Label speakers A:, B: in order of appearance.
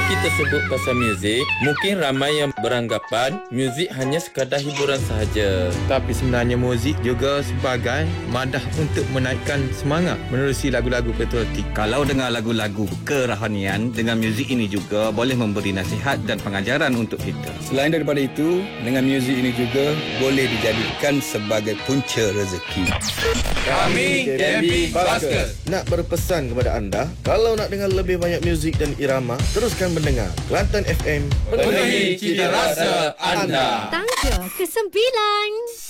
A: kita sebut pasal muzik, mungkin ramai yang beranggapan muzik hanya sekadar hiburan sahaja.
B: Tapi sebenarnya muzik juga sebagai madah untuk menaikkan semangat menerusi lagu-lagu patriotik.
C: Kalau dengar lagu-lagu kerohanian, dengan muzik ini juga boleh memberi nasihat dan pengajaran untuk kita.
D: Selain daripada itu, dengan muzik ini juga boleh dijadikan sebagai punca rezeki.
A: Kami KB Baskers.
E: Nak berpesan kepada anda, kalau nak dengar lebih banyak muzik dan irama, teruskan mendengar Kelantan FM.
A: Penuhi cita rasa anda.
F: Tangga ke-9.